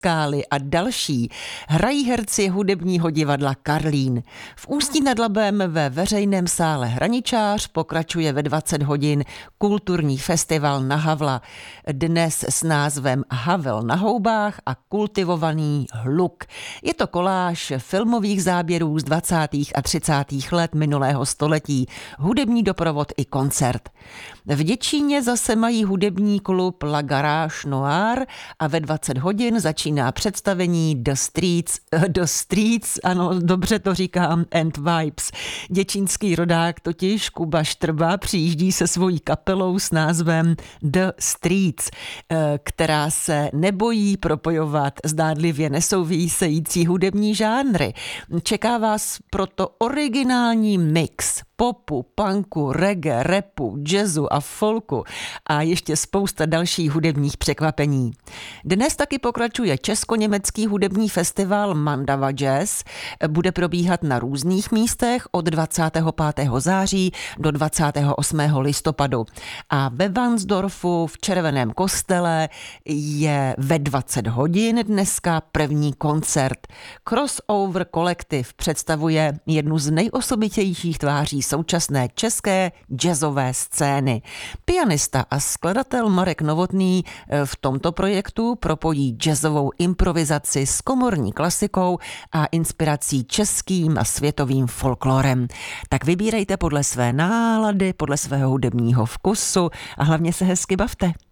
Skály a další hrají herci hudebního divadla Karlín. V Ústí nad Labem ve veřejném sále Hraničář pokračuje ve 20 hodin kulturní festival Na Havla. Dnes s názvem Havel na houbách a kultivovaný hluk. Je to koláž filmových záběrů z 20. a 30. let minulého století, hudební doprovod i koncert. V Děčíně zase mají hudební klub La Garage Noir a ve 20 hodin začíná představení The Streets, ano, dobře to říkám, and Vibes. Děčínský rodák totiž Kuba Štrba přijíždí se svojí kapelou s názvem The Streets, která se nebojí propojovat zdánlivě nesouvisející hudební žánry. Čeká vás proto originální mix popu, punku, reggae, rapu, jazzu a folku a ještě spousta dalších hudebních překvapení. Dnes taky pokračuje česko-německý hudební festival Mandava Jazz. Bude probíhat na různých místech od 25. září do 28. listopadu. A ve Varnsdorfu v Červeném kostele je ve 20 hodin dneska první koncert. Crossover Collective představuje jednu z nejosobitějších tváří současné české jazzové scény. Pianista a skladatel Marek Novotný v tomto projektu propojí jazzovou improvizaci s komorní klasikou a inspirací českým a světovým folklorem. Tak vybírejte podle své nálady, podle svého hudebního vkusu a hlavně se hezky bavte.